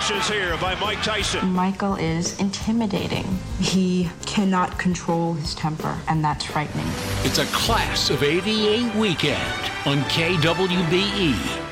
punches here by Mike Tyson. Michael is intimidating. He cannot control his temper, and that's frightening. It's a Class of '88 weekend on KWBE.